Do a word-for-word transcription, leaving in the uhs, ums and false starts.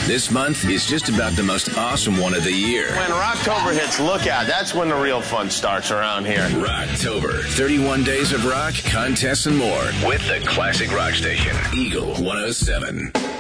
This month is just about the most awesome one of the year. When Rocktober hits, look out. That's when the real fun starts around here. Rocktober. thirty-one days of rock, contests, and more. With the classic rock station, Eagle one oh seven.